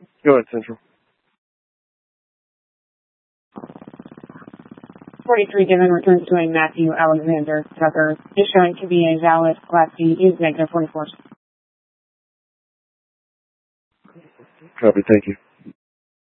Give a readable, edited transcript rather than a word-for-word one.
Go ahead, Central. 43 given returns to a Matthew Alexander Tucker is showing to be a valid Class D is negative 44. Copy, thank you.